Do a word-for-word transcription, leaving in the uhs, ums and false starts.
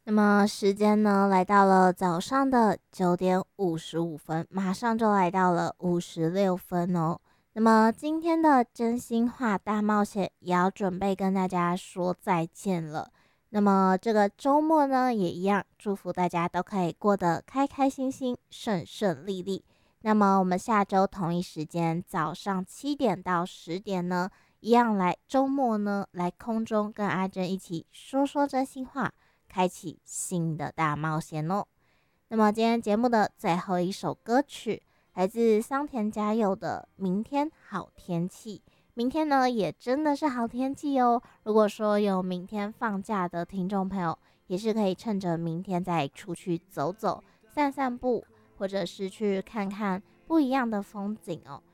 那么时间呢，来到了早上的九点五十五分，马上就来到了五十六分哦。那么今天的真心话大冒险也要准备跟大家说再见了。那么这个周末呢，也一样，祝福大家都可以过得开开心心、顺顺利利。那么我们下周同一时间，早上七点到十点呢，一样来周末呢，来空中跟阿珍一起说说真心话。开启新的大冒险哦。那么今天节目的最后一首歌曲来自桑田佳佑的《明天好天气》。明天呢也真的是好天气哦。如果说有明天放假的听众朋友，也是可以趁着明天再出去走走、散散步，或者是去看看不一样的风景哦。